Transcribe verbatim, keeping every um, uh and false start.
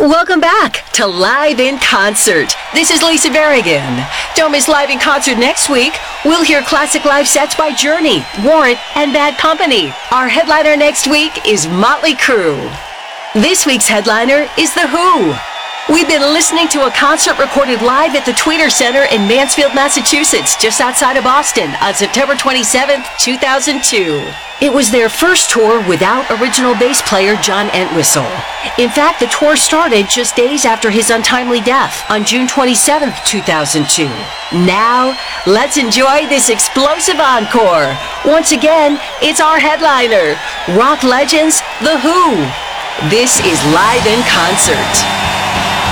Welcome back to Live in Concert. This is Lisa Berrigan. Don't miss Live in Concert next week. We'll hear classic live sets by Journey, Warrant, and Bad Company. Our headliner next week is Motley Crue. This week's headliner is The Who. We've been listening to a concert recorded live at the Tweeter Center in Mansfield, Massachusetts, just outside of Boston, on September twenty-seventh, two thousand two. It was their first tour without original bass player John Entwistle. In fact, the tour started just days after his untimely death on June twenty-seventh, two thousand two. Now, let's enjoy this explosive encore. Once again, it's our headliner, rock legends, The Who. This is Live in Concert.